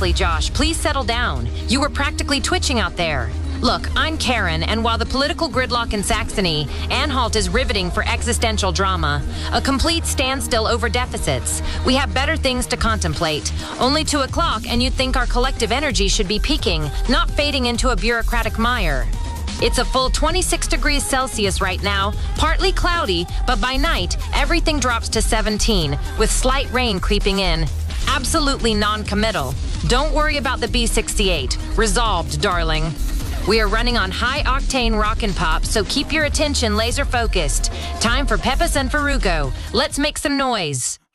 Seriously, Josh, please settle down. You were practically twitching out there. Look, I'm Karen, and while the political gridlock in Saxony, Anhalt is riveting for existential drama, a complete standstill over deficits. We have better things to contemplate. Only 2 o'clock, and you'd think our collective energy should be peaking, not fading into a bureaucratic mire. It's a full 26 degrees Celsius right now, partly cloudy, but by night, everything drops to 17, with slight rain creeping in. Absolutely non-committal. Don't worry about the B-68. Resolved, darling. We are running on high-octane rock and pop, so keep your attention laser-focused. Time for Pepis and Farugo. Let's make some noise.